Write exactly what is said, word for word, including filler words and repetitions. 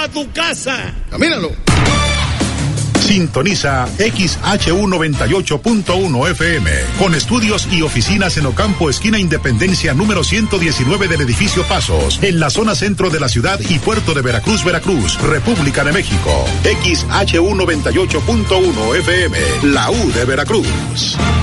a tu casa. Camínalo. Sintoniza X H U noventa y ocho punto uno F M, con estudios y oficinas en Ocampo, esquina Independencia, número ciento diecinueve del edificio Pasos, en la zona centro de la ciudad y puerto de Veracruz, Veracruz, República de México. X H U noventa y ocho punto uno F M, la U de Veracruz.